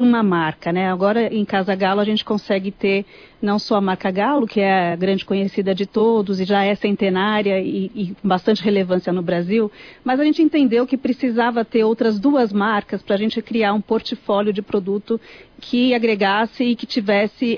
uma marca, né? Agora em Casa Galo a gente consegue ter não só a marca Galo, que é a grande conhecida de todos e já é centenária e com bastante relevância no Brasil, mas a gente entendeu que precisava ter outras duas marcas para a gente criar um portfólio de produto que agregasse e que tivesse,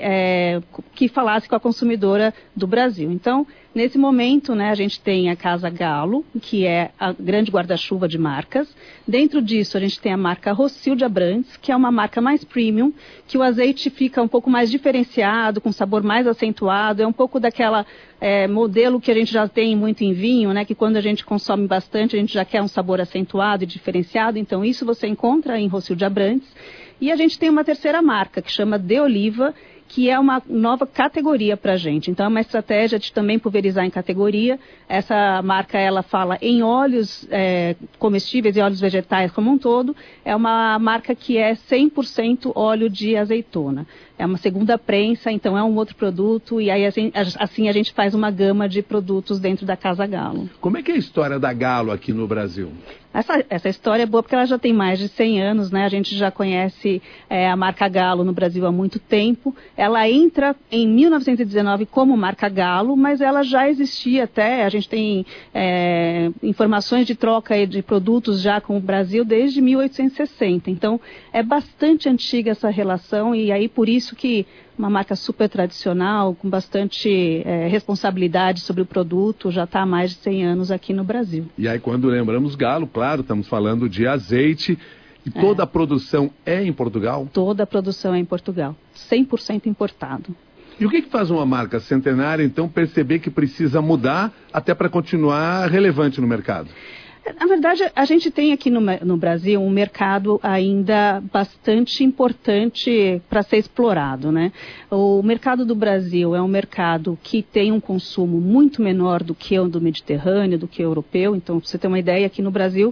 que falasse com a consumidora do Brasil. Então, nesse momento, né, a gente tem a Casa Galo, que é a grande guarda-chuva de marcas. Dentro disso, a gente tem a marca Rossio de Abrantes, que é uma marca mais premium, que o azeite fica um pouco mais diferenciado, com sabor mais acentuado, é um pouco daquela modelo que a gente já tem muito em vinho, né, que quando a gente consome bastante, a gente já quer um sabor acentuado e diferenciado, então isso você encontra em Rossio de Abrantes. E a gente tem uma terceira marca, que chama De Oliva, que é uma nova categoria para a gente. Então, é uma estratégia de também pulverizar em categoria. Essa marca, ela fala em óleos comestíveis e óleos vegetais como um todo. É uma marca que é 100% óleo de azeitona. É uma segunda prensa, então é um outro produto. E aí, assim a gente faz uma gama de produtos dentro da Casa Galo. Como é que é a história da Galo aqui no Brasil? Essa história é boa porque ela já tem mais de 100 anos, né? A gente já conhece a marca Galo no Brasil há muito tempo. Ela entra em 1919 como marca Galo, mas ela já existia até, a gente tem informações de troca de produtos já com o Brasil desde 1860. Então, é bastante antiga essa relação e aí por isso que uma marca super tradicional, com bastante responsabilidade sobre o produto, já está há mais de 100 anos aqui no Brasil. E aí quando lembramos Galo, claro, estamos falando de azeite, e toda a produção é em Portugal? Toda a produção é em Portugal, 100% importado. E o que faz uma marca centenária, então, perceber que precisa mudar até para continuar relevante no mercado? Na verdade, a gente tem aqui no Brasil um mercado ainda bastante importante para ser explorado, né? O mercado do Brasil é um mercado que tem um consumo muito menor do que o do Mediterrâneo, do que o europeu. Então, para você ter uma ideia, aqui no Brasil,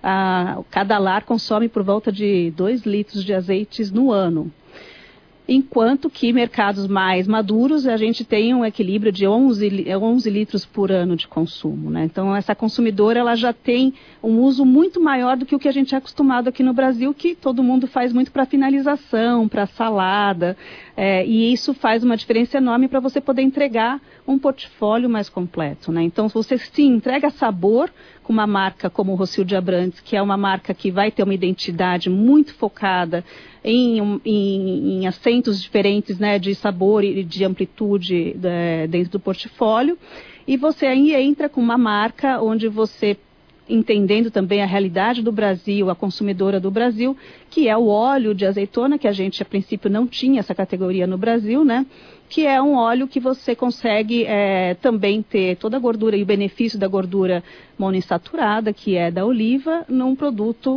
cada lar consome por volta de 2 litros de azeites no ano. Enquanto que mercados mais maduros, a gente tem um equilíbrio de 11 litros por ano de consumo, né? Então, essa consumidora ela já tem um uso muito maior do que o que a gente é acostumado aqui no Brasil, que todo mundo faz muito para finalização, para salada, e isso faz uma diferença enorme para você poder entregar um portfólio mais completo, né? Então, você sim entrega sabor com uma marca como o Rossio de Abrantes, que é uma marca que vai ter uma identidade muito focada em acentos diferentes, né, de sabor e de amplitude dentro do portfólio. E você aí entra com uma marca onde você, entendendo também a realidade do Brasil, a consumidora do Brasil, que é o óleo de azeitona, que a gente a princípio não tinha essa categoria no Brasil, né? Que é um óleo que você consegue também ter toda a gordura e o benefício da gordura monoinsaturada, que é da oliva, num produto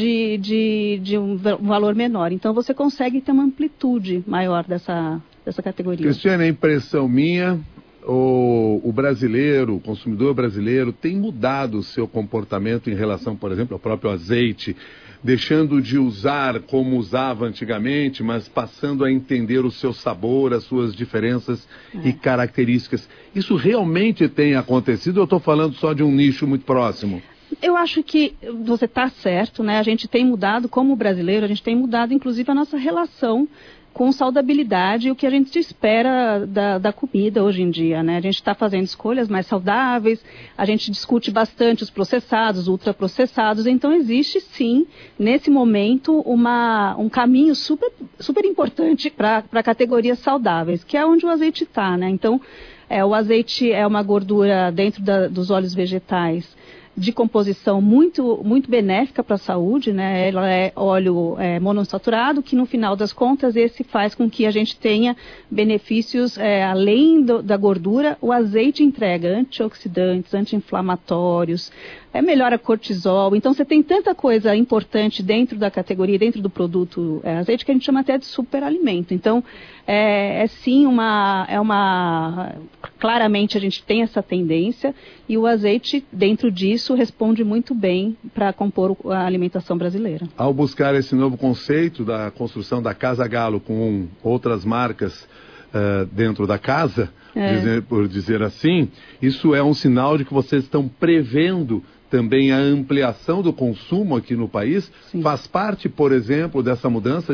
de um valor menor. Então você consegue ter uma amplitude maior dessa categoria. Cristiane, a impressão minha, o brasileiro, o consumidor brasileiro tem mudado o seu comportamento em relação, por exemplo, ao próprio azeite, deixando de usar como usava antigamente, mas passando a entender o seu sabor, as suas diferenças e características. Isso realmente tem acontecido ou eu estou falando só de um nicho muito próximo? Eu acho que você está certo, né? A gente tem mudado, como brasileiro, a gente tem mudado inclusive a nossa relação com saudabilidade e o que a gente espera da comida hoje em dia, né? A gente está fazendo escolhas mais saudáveis, a gente discute bastante os processados, ultraprocessados, então existe sim, nesse momento, um caminho super, super importante para categorias saudáveis, que é onde o azeite está, né? Então, o azeite é uma gordura dentro dos óleos vegetais de composição muito, muito benéfica para a saúde, né? Ela é óleo monoinsaturado, que no final das contas esse faz com que a gente tenha benefícios além da gordura. O azeite entrega antioxidantes, anti-inflamatórios, melhora cortisol. Então você tem tanta coisa importante dentro da categoria, dentro do produto azeite, que a gente chama até de superalimento. Então sim claramente a gente tem essa tendência e o azeite dentro disso responde muito bem para compor a alimentação brasileira. Ao buscar esse novo conceito da construção da Casa Galo com outras marcas dentro da casa, por dizer assim, isso é um sinal de que vocês estão prevendo também a ampliação do consumo aqui no país? Sim. Faz parte, por exemplo, dessa mudança